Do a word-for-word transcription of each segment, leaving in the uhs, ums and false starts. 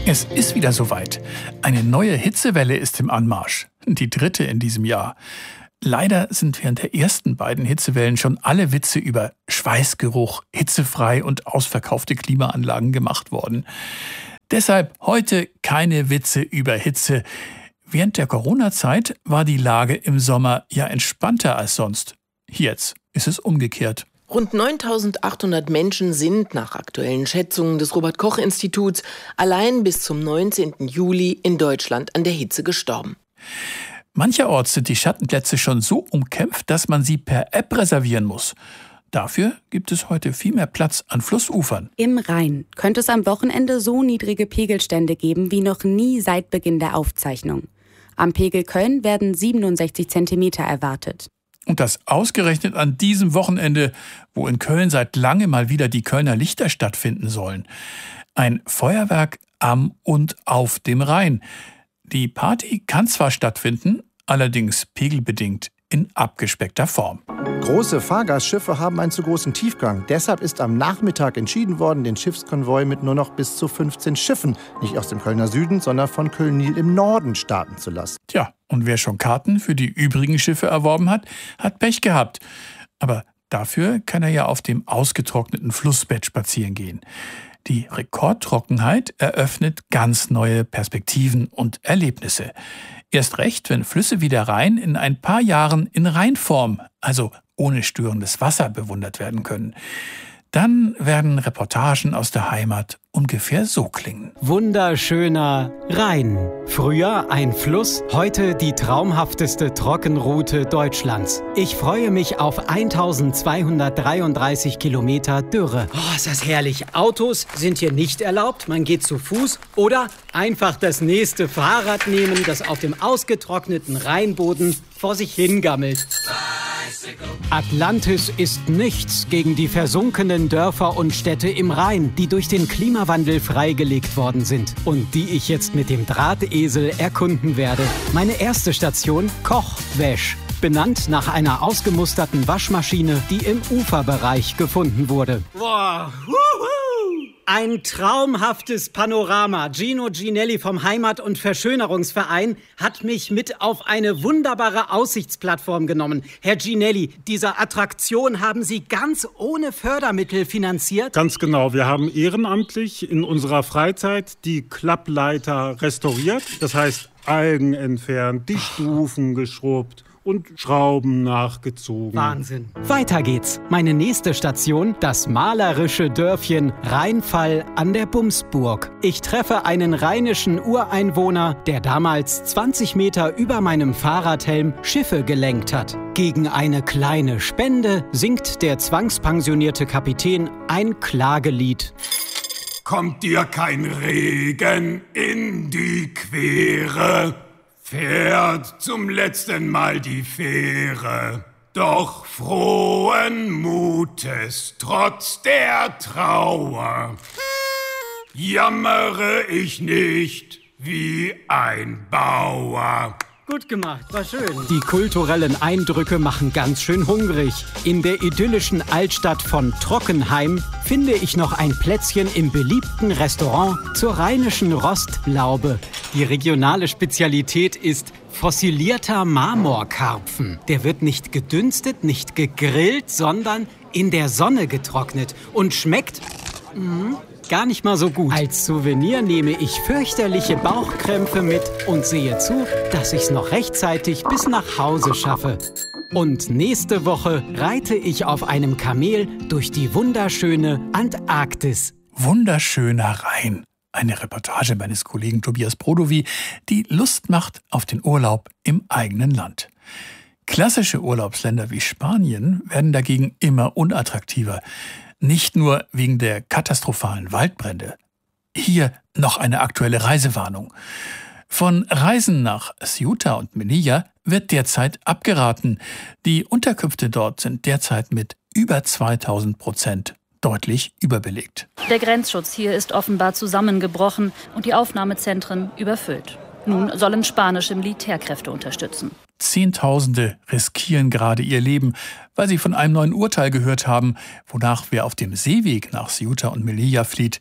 Es ist wieder soweit. Eine neue Hitzewelle ist im Anmarsch. Die dritte in diesem Jahr. Leider sind während der ersten beiden Hitzewellen schon alle Witze über Schweißgeruch, hitzefrei und ausverkaufte Klimaanlagen gemacht worden. Deshalb heute keine Witze über Hitze. Während der Corona-Zeit war die Lage im Sommer ja entspannter als sonst. Jetzt ist es umgekehrt. Rund neuntausendachthundert Menschen sind nach aktuellen Schätzungen des Robert-Koch-Instituts allein bis zum neunzehnten Juli in Deutschland an der Hitze gestorben. Mancherorts sind die Schattenplätze schon so umkämpft, dass man sie per App reservieren muss. Dafür gibt es heute viel mehr Platz an Flussufern. Im Rhein könnte es am Wochenende so niedrige Pegelstände geben wie noch nie seit Beginn der Aufzeichnung. Am Pegel Köln werden siebenundsechzig Zentimeter erwartet. Und das ausgerechnet an diesem Wochenende, wo in Köln seit langem mal wieder die Kölner Lichter stattfinden sollen. Ein Feuerwerk am und auf dem Rhein. Die Party kann zwar stattfinden, allerdings pegelbedingt in abgespeckter Form. Große Fahrgastschiffe haben einen zu großen Tiefgang. Deshalb ist am Nachmittag entschieden worden, den Schiffskonvoi mit nur noch bis zu fünfzehn Schiffen, nicht aus dem Kölner Süden, sondern von Köln-Nil im Norden starten zu lassen. Tja, und wer schon Karten für die übrigen Schiffe erworben hat, hat Pech gehabt. Aber dafür kann er ja auf dem ausgetrockneten Flussbett spazieren gehen. Die Rekordtrockenheit eröffnet ganz neue Perspektiven und Erlebnisse. Erst recht, wenn Flüsse wie der Rhein in ein paar Jahren in Rheinform, also ohne störendes Wasser, bewundert werden können. Dann werden Reportagen aus der Heimat ungefähr so klingen. Wunderschöner Rhein. Früher ein Fluss, heute die traumhafteste Trockenroute Deutschlands. Ich freue mich auf eintausendzweihundertdreiunddreißig Kilometer Dürre. Oh, ist das herrlich. Autos sind hier nicht erlaubt, man geht zu Fuß oder einfach das nächste Fahrrad nehmen, das auf dem ausgetrockneten Rheinboden vor sich hingammelt. Atlantis ist nichts gegen die versunkenen Dörfer und Städte im Rhein, die durch den Klimawandel freigelegt worden sind und die ich jetzt mit dem Drahtesel erkunden werde. Meine erste Station, Kochwäsch, benannt nach einer ausgemusterten Waschmaschine, die im Uferbereich gefunden wurde. Wow, wuhu! Ein traumhaftes Panorama. Gino Ginelli vom Heimat- und Verschönerungsverein hat mich mit auf eine wunderbare Aussichtsplattform genommen. Herr Ginelli, diese Attraktion haben Sie ganz ohne Fördermittel finanziert? Ganz genau. Wir haben ehrenamtlich in unserer Freizeit die Klappleiter restauriert. Das heißt, Algen entfernt, die Stufen geschrubbt und Schrauben nachgezogen. Wahnsinn. Weiter geht's. Meine nächste Station, das malerische Dörfchen Rheinfall an der Bumsburg. Ich treffe einen rheinischen Ureinwohner, der damals zwanzig Meter über meinem Fahrradhelm Schiffe gelenkt hat. Gegen eine kleine Spende singt der zwangspensionierte Kapitän ein Klagelied. Kommt dir kein Regen in die Quere, fährt zum letzten Mal die Fähre, doch frohen Mutes trotz der Trauer jammere ich nicht wie ein Bauer. Gut gemacht, war schön. Die kulturellen Eindrücke machen ganz schön hungrig. In der idyllischen Altstadt von Trockenheim finde ich noch ein Plätzchen im beliebten Restaurant zur rheinischen Rostlaube. Die regionale Spezialität ist fossilierter Marmorkarpfen. Der wird nicht gedünstet, nicht gegrillt, sondern in der Sonne getrocknet und schmeckt mh, gar nicht mal so gut. Als Souvenir nehme ich fürchterliche Bauchkrämpfe mit und sehe zu, dass ich's noch rechtzeitig bis nach Hause schaffe. Und nächste Woche reite ich auf einem Kamel durch die wunderschöne Antarktis. Wunderschöner Rhein. Eine Reportage meines Kollegen Tobias Brodowy, die Lust macht auf den Urlaub im eigenen Land. Klassische Urlaubsländer wie Spanien werden dagegen immer unattraktiver. Nicht nur wegen der katastrophalen Waldbrände. Hier noch eine aktuelle Reisewarnung. Von Reisen nach Ceuta und Melilla wird derzeit abgeraten. Die Unterkünfte dort sind derzeit mit über zweitausend Prozent deutlich überbelegt. Der Grenzschutz hier ist offenbar zusammengebrochen und die Aufnahmezentren überfüllt. Nun sollen spanische Militärkräfte unterstützen. Zehntausende riskieren gerade ihr Leben, weil sie von einem neuen Urteil gehört haben, wonach wer auf dem Seeweg nach Ceuta und Melilla flieht,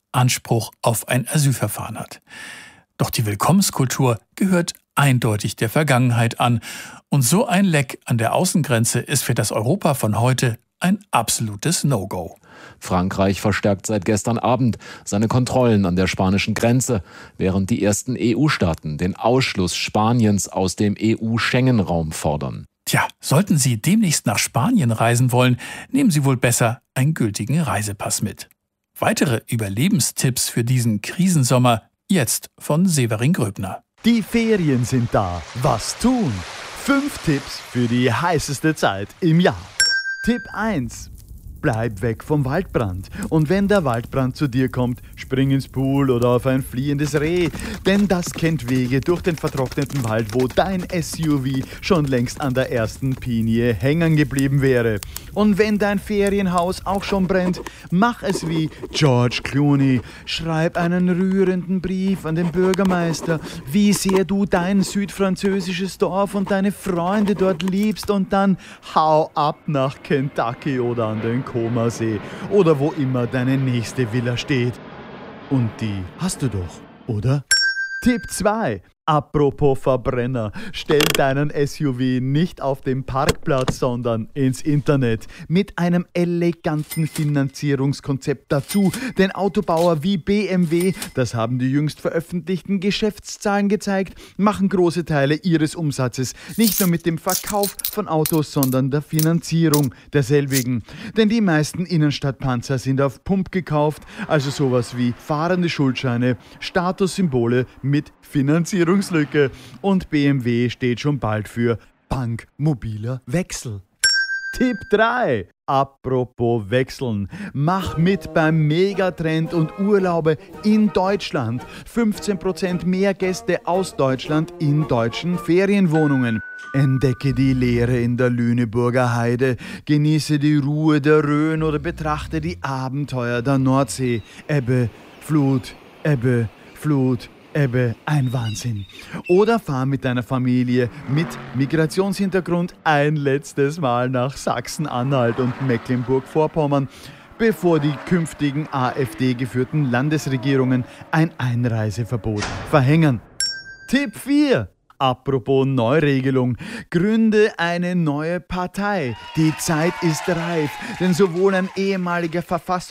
Anspruch auf ein Asylverfahren hat. Doch die Willkommenskultur gehört eindeutig der Vergangenheit an. Und so ein Leck an der Außengrenze ist für das Europa von heute ein absolutes No-Go. Frankreich verstärkt seit gestern Abend seine Kontrollen an der spanischen Grenze, während die ersten E U-Staaten den Ausschluss Spaniens aus dem E U-Schengen-Raum fordern. Tja, sollten Sie demnächst nach Spanien reisen wollen, nehmen Sie wohl besser einen gültigen Reisepass mit. Weitere Überlebenstipps für diesen Krisensommer jetzt von Severin Gröbner. Die Ferien sind da. Was tun? Fünf Tipps für die heißeste Zeit im Jahr. Tipp eins. Bleib weg vom Waldbrand. Und wenn der Waldbrand zu dir kommt, spring ins Pool oder auf ein fliehendes Reh. Denn das kennt Wege durch den vertrockneten Wald, wo dein S U V schon längst an der ersten Pinie hängen geblieben wäre. Und wenn dein Ferienhaus auch schon brennt, mach es wie George Clooney. Schreib einen rührenden Brief an den Bürgermeister, wie sehr du dein südfranzösisches Dorf und deine Freunde dort liebst, und dann hau ab nach Kentucky oder an den Comasee oder wo immer deine nächste Villa steht. Und die hast du doch, oder? Tipp zwei. Apropos Verbrenner, stell deinen S U V nicht auf den Parkplatz, sondern ins Internet. Mit einem eleganten Finanzierungskonzept dazu. Denn Autobauer wie B M W, das haben die jüngst veröffentlichten Geschäftszahlen gezeigt, machen große Teile ihres Umsatzes nicht nur mit dem Verkauf von Autos, sondern der Finanzierung derselbigen. Denn die meisten Innenstadtpanzer sind auf Pump gekauft, also sowas wie fahrende Schuldscheine, Statussymbole mit Finanzierungslücke, und B M W steht schon bald für bankmobiler Wechsel. Tipp drei. Apropos Wechseln. Mach mit beim Megatrend und Urlaube in Deutschland. fünfzehn Prozent mehr Gäste aus Deutschland in deutschen Ferienwohnungen. Entdecke die Leere in der Lüneburger Heide, genieße die Ruhe der Rhön oder betrachte die Abenteuer der Nordsee. Ebbe, Flut, Ebbe, Flut, Ebbe, ein Wahnsinn. Oder fahr mit deiner Familie mit Migrationshintergrund ein letztes Mal nach Sachsen-Anhalt und Mecklenburg-Vorpommern, bevor die künftigen A f D-geführten Landesregierungen ein Einreiseverbot verhängen. Tipp vier. Apropos Neuregelung, gründe eine neue Partei. Die Zeit ist reif, denn sowohl ein ehemaliger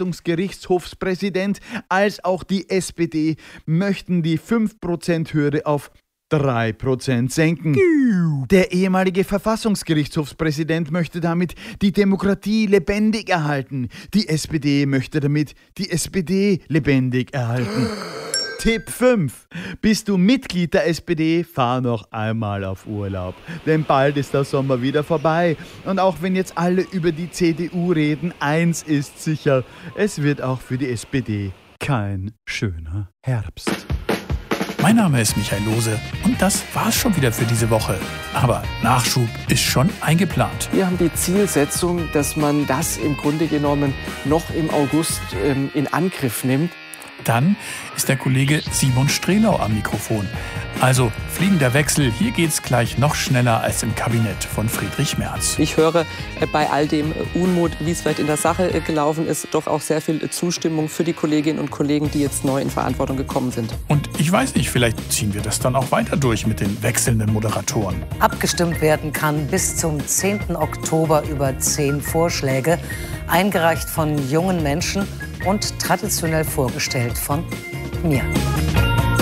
Verfassungsgerichtshofspräsident als auch die S P D möchten die fünf Prozent Hürde auf drei Prozent senken. Der ehemalige Verfassungsgerichtshofspräsident möchte damit die Demokratie lebendig erhalten. Die S P D möchte damit die S P D lebendig erhalten. Tipp fünf. Bist du Mitglied der S P D? Fahr noch einmal auf Urlaub. Denn bald ist der Sommer wieder vorbei. Und auch wenn jetzt alle über die C D U reden, eins ist sicher: Es wird auch für die S P D kein schöner Herbst. Mein Name ist Michael Lose und das war's schon wieder für diese Woche. Aber Nachschub ist schon eingeplant. Wir haben die Zielsetzung, dass man das im Grunde genommen noch im August ähm, in Angriff nimmt. Dann ist der Kollege Simon Strehlau am Mikrofon. Also fliegender Wechsel, hier geht's gleich noch schneller als im Kabinett von Friedrich Merz. Ich höre bei all dem Unmut, wie es vielleicht in der Sache gelaufen ist, doch auch sehr viel Zustimmung für die Kolleginnen und Kollegen, die jetzt neu in Verantwortung gekommen sind. Und ich weiß nicht, vielleicht ziehen wir das dann auch weiter durch mit den wechselnden Moderatoren. Abgestimmt werden kann bis zum zehnten Oktober über zehn Vorschläge, eingereicht von jungen Menschen und traditionell vorgestellt von mir.